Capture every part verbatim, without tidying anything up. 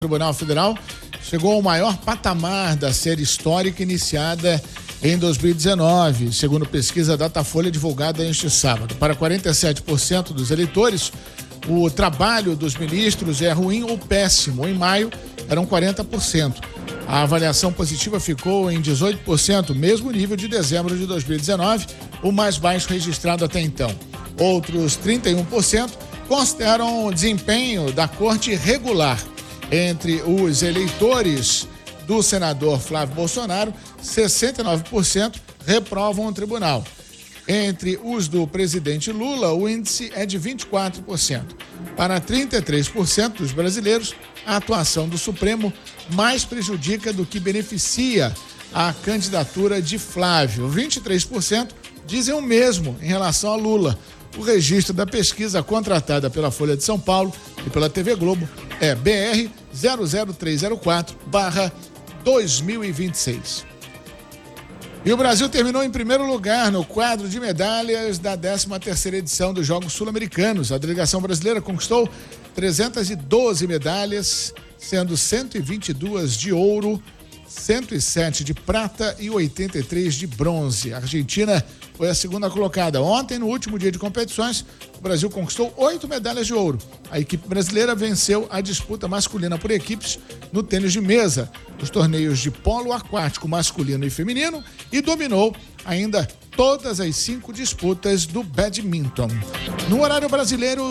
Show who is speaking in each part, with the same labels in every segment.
Speaker 1: Tribunal Federal chegou ao maior patamar da série histórica iniciada em dois mil e dezenove, segundo pesquisa Datafolha divulgada este sábado. Para quarenta e sete por cento dos eleitores, o trabalho dos ministros é ruim ou péssimo. Em maio, eram quarenta por cento. A avaliação positiva ficou em dezoito por cento, mesmo nível de dezembro de dois mil e dezenove, o mais baixo registrado até então. Outros trinta e um por cento consideram o desempenho da corte regular. Entre os eleitores do senador Flávio Bolsonaro, sessenta e nove por cento reprovam o tribunal. Entre os do presidente Lula, o índice é de vinte e quatro por cento. Para trinta e três por cento dos brasileiros, a atuação do Supremo mais prejudica do que beneficia a candidatura de Flávio. vinte e três por cento dizem o mesmo em relação a Lula. O registro da pesquisa contratada pela Folha de São Paulo e pela T V Globo é B R zero zero três zero quatro barra dois mil e vinte e seis. E o Brasil terminou em primeiro lugar no quadro de medalhas da décima terceira edição dos Jogos Sul-Americanos. A delegação brasileira conquistou trezentas e doze medalhas, sendo cento e vinte e duas de ouro, cento e sete de prata e oitenta e três de bronze. A Argentina foi a segunda colocada. Ontem, no último dia de competições, o Brasil conquistou oito medalhas de ouro. A equipe brasileira venceu a disputa masculina por equipes no tênis de mesa, os torneios de polo aquático masculino e feminino, e dominou ainda todas as cinco disputas do badminton. No horário brasileiro,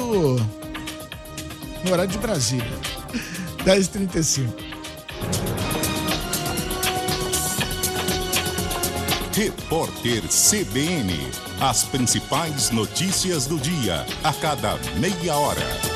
Speaker 1: no horário de Brasília, dez e trinta e cinco.
Speaker 2: Repórter C B N. As principais notícias do dia, a cada meia hora.